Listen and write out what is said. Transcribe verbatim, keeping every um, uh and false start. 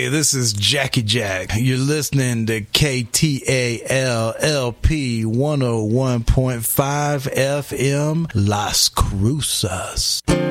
Hey, this is Jackie Jack. You're listening to K T A L L P one oh one point five F M Las Cruces.